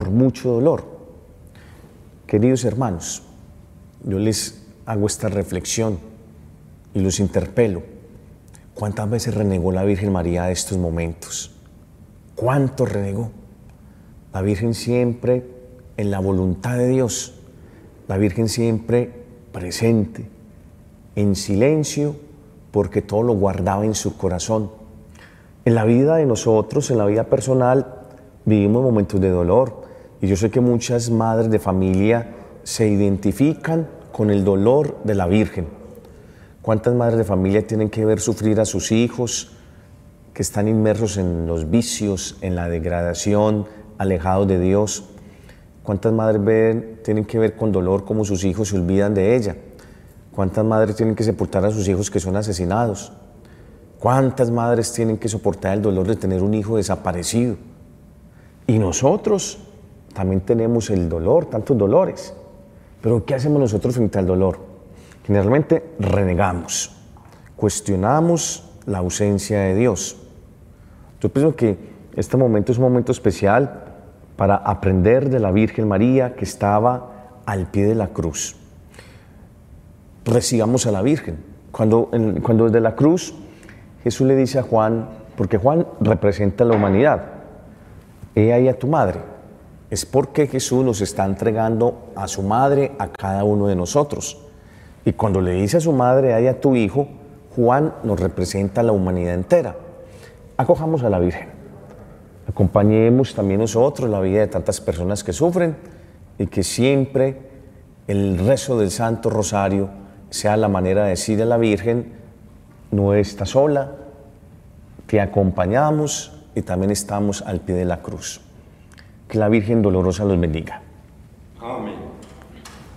por mucho dolor. Queridos hermanos, yo les hago esta reflexión y los interpelo. ¿Cuántas veces renegó la Virgen María de estos momentos? ¿Cuánto renegó? La Virgen siempre en la voluntad de Dios, la Virgen siempre presente, en silencio, porque todo lo guardaba en su corazón. En la vida de nosotros, en la vida personal, vivimos momentos de dolor, y yo sé que muchas madres de familia se identifican con el dolor de la Virgen. ¿Cuántas madres de familia tienen que ver sufrir a sus hijos que están inmersos en los vicios, en la degradación, alejados de Dios? ¿Cuántas madres tienen que ver con dolor cómo sus hijos se olvidan de ella? ¿Cuántas madres tienen que sepultar a sus hijos que son asesinados? ¿Cuántas madres tienen que soportar el dolor de tener un hijo desaparecido? Y nosotros también tenemos el dolor, tantos dolores. Pero ¿qué hacemos nosotros frente al dolor? Generalmente renegamos, cuestionamos la ausencia de Dios. Yo pienso que este momento es un momento especial para aprender de la Virgen María que estaba al pie de la cruz. Recibamos a la Virgen. Cuando desde la cruz Jesús le dice a Juan, porque Juan representa a la humanidad, he ahí a tu madre. Es porque Jesús nos está entregando a su madre, a cada uno de nosotros. Y cuando le dice a su madre, ahí a tu hijo, Juan nos representa a la humanidad entera. Acojamos a la Virgen. Acompañemos también nosotros la vida de tantas personas que sufren y que siempre el rezo del Santo Rosario sea la manera de decir a la Virgen, no estás sola, te acompañamos y también estamos al pie de la cruz. Que la Virgen dolorosa los bendiga. Amén.